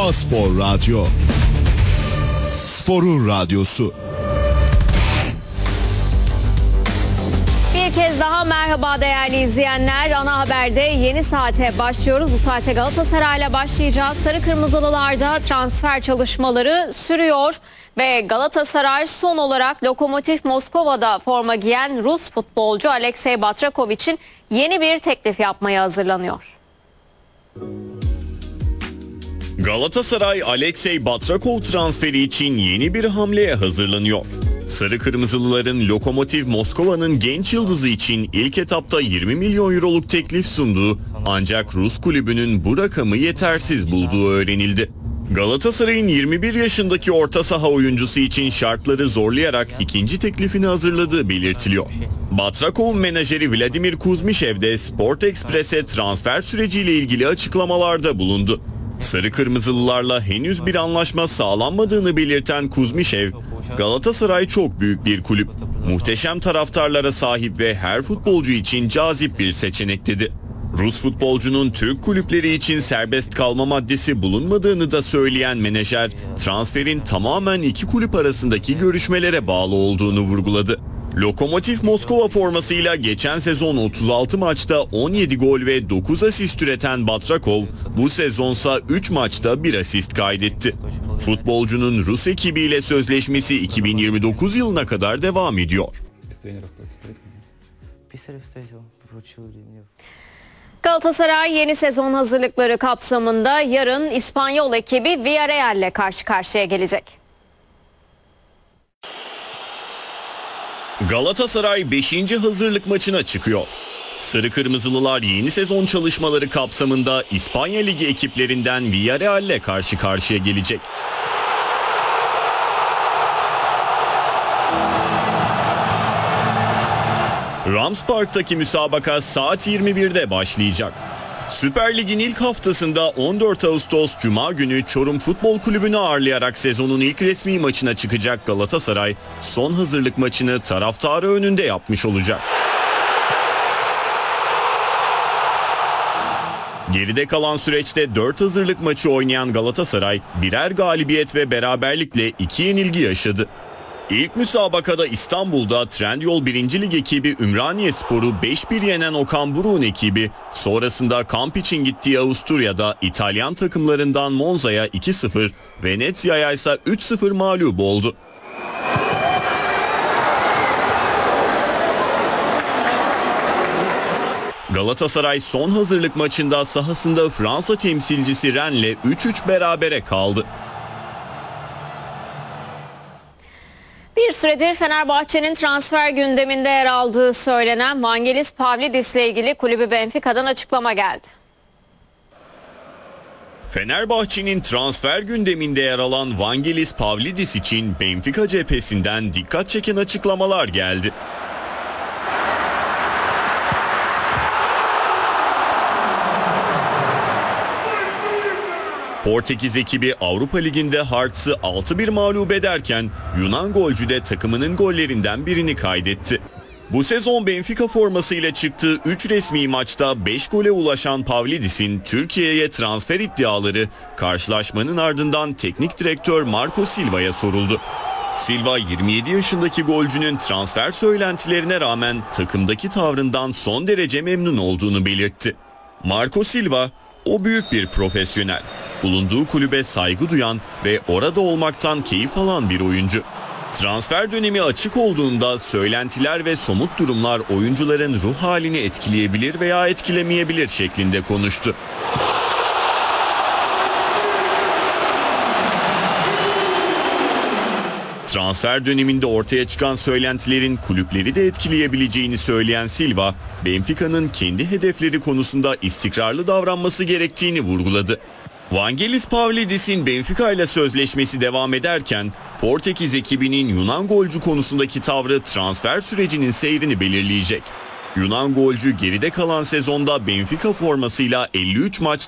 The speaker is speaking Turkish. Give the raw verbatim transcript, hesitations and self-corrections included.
Spor Radyo. Sporun radyosu. Bir kez daha merhaba değerli izleyenler. Ana Haber'de yeni saate başlıyoruz. Bu saate Galatasaray'la başlayacağız. Sarı Kırmızılılarda transfer çalışmaları sürüyor ve Galatasaray son olarak Lokomotiv Moskova'da forma giyen Rus futbolcu Aleksey Batrakov için yeni bir teklif yapmaya hazırlanıyor. Galatasaray Aleksey Batrakov transferi için yeni bir hamleye hazırlanıyor. Sarı Kırmızılıların Lokomotiv Moskova'nın genç yıldızı için ilk etapta yirmi milyon euroluk teklif sunduğu ancak Rus kulübünün bu rakamı yetersiz bulduğu öğrenildi. Galatasaray'ın yirmi bir yaşındaki orta saha oyuncusu için şartları zorlayarak ikinci teklifini hazırladığı belirtiliyor. Batrakov menajeri Vladimir Kuzmişev de Sport Express'e transfer süreciyle ilgili açıklamalarda bulundu. Sarı Kırmızılılarla henüz bir anlaşma sağlanmadığını belirten Kuzmişev, Galatasaray çok büyük bir kulüp, muhteşem taraftarlara sahip ve her futbolcu için cazip bir seçenek dedi. Rus futbolcunun Türk kulüpleri için serbest kalma maddesi bulunmadığını da söyleyen menajer, transferin tamamen iki kulüp arasındaki görüşmelere bağlı olduğunu vurguladı. Lokomotiv Moskova formasıyla geçen sezon otuz altı maçta on yedi gol ve dokuz asist üreten Batrakov, bu sezonsa üç maçta bir asist kaydetti. Futbolcunun Rus ekibiyle sözleşmesi iki bin yirmi dokuz yılına kadar devam ediyor. Galatasaray yeni sezon hazırlıkları kapsamında yarın İspanyol ekibi Villarreal'le karşı karşıya gelecek. Galatasaray beşinci hazırlık maçına çıkıyor. Sarı Kırmızılılar yeni sezon çalışmaları kapsamında İspanya Ligi ekiplerinden Villarreal'le karşı karşıya gelecek. Rams Park'taki müsabaka saat yirmi birde başlayacak. Süper Lig'in ilk haftasında on dört Ağustos Cuma günü Çorum Futbol Kulübü'nü ağırlayarak sezonun ilk resmi maçına çıkacak Galatasaray, son hazırlık maçını taraftarı önünde yapmış olacak. Geride kalan süreçte dört hazırlık maçı oynayan Galatasaray, birer galibiyet ve beraberlikle iki yenilgi yaşadı. İlk müsabakada İstanbul'da Trendyol birinci Lig ekibi Ümraniyespor'u beş bir yenen Okan Buruk'un ekibi, sonrasında kamp için gittiği Avusturya'da İtalyan takımlarından Monza'ya iki sıfır, Venezia'ya ise üç sıfır mağlup oldu. Galatasaray son hazırlık maçında sahasında Fransa temsilcisi Rennes'le üç üç berabere kaldı. Bir süredir Fenerbahçe'nin transfer gündeminde yer aldığı söylenen Vangelis Pavlidis ile ilgili kulübü Benfica'dan açıklama geldi. Fenerbahçe'nin transfer gündeminde yer alan Vangelis Pavlidis için Benfica cephesinden dikkat çeken açıklamalar geldi. Portekiz ekibi Avrupa Ligi'nde Hearts'ı altı bir mağlup ederken Yunan golcü de takımının gollerinden birini kaydetti. Bu sezon Benfica formasıyla çıktığı üç resmi maçta beş gole ulaşan Pavlidis'in Türkiye'ye transfer iddiaları karşılaşmanın ardından teknik direktör Marco Silva'ya soruldu. Silva yirmi yedi yaşındaki golcünün transfer söylentilerine rağmen takımdaki tavrından son derece memnun olduğunu belirtti. Marco Silva, "O büyük bir profesyonel. Bulunduğu kulübe saygı duyan ve orada olmaktan keyif alan bir oyuncu. Transfer dönemi açık olduğunda söylentiler ve somut durumlar oyuncuların ruh halini etkileyebilir veya etkilemeyebilir" şeklinde konuştu. Transfer döneminde ortaya çıkan söylentilerin kulüpleri de etkileyebileceğini söyleyen Silva, Benfica'nın kendi hedefleri konusunda istikrarlı davranması gerektiğini vurguladı. Vangelis Pavlidis'in Benfica ile sözleşmesi devam ederken Portekiz ekibinin Yunan golcü konusundaki tavrı transfer sürecinin seyrini belirleyecek. Yunan golcü geride kalan sezonda Benfica formasıyla elli üç maç